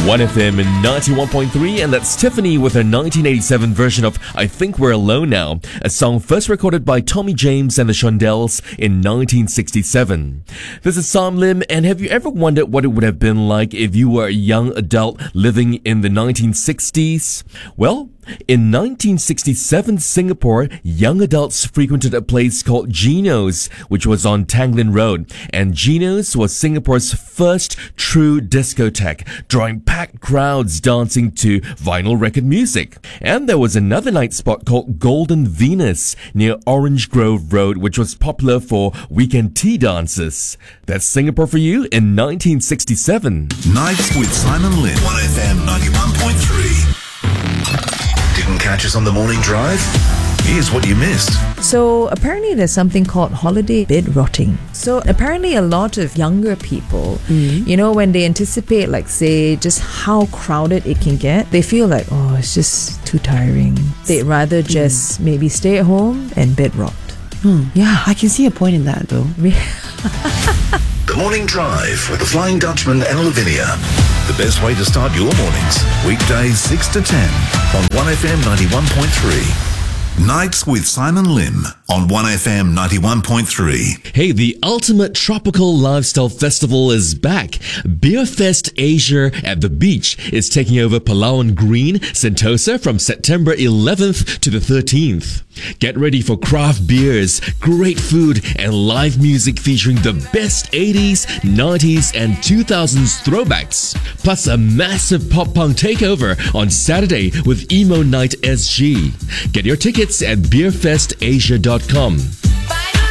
1FM 91.3, and that's Tiffany with her 1987 version of I Think We're Alone Now, a song first recorded by Tommy James and the Shondells in 1967. This is Sam Lim, and have you ever wondered what it would have been like if you were a young adult living in the 1960s? Well, in 1967 Singapore, young adults frequented a place called Geno's, which was on Tanglin Road. And Geno's was Singapore's first true discotheque, drawing packed crowds dancing to vinyl record music. And there was another night spot called Golden Venus near Orange Grove Road, which was popular for weekend tea dances. That's Singapore for you in 1967. Nights with Simon Lin. 1FM 91.3. Didn't catch us on the morning drive? Here's what you missed. So apparently there's something called holiday bed rotting. So apparently a lot of younger people, when they anticipate, like, say, just how crowded it can get, they feel like, oh, it's just too tiring. They'd rather just maybe stay at home and bed rot. Yeah, I can see a point in that though. The Morning Drive with the Flying Dutchman and Lavinia. The best way to start your mornings. Weekdays 6 to 10 on 1FM 91.3. Nights with Simon Lim on 1FM 91.3. Hey, the ultimate tropical lifestyle festival is back. Beerfest Asia at the beach is taking over Palawan Green, Sentosa from September 11th to the 13th. Get ready for craft beers, great food, and live music featuring the best 80s, 90s, and 2000s throwbacks. Plus a massive pop punk takeover on Saturday with Emo Night SG. Get your tickets at beerfestasia.com.